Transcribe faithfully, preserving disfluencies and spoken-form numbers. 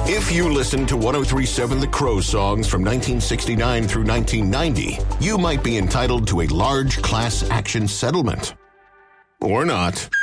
If you listen to one oh three point seven The Crow songs from nineteen sixty-nine through nineteen ninety, you might be entitled to a large class action settlement. Or not.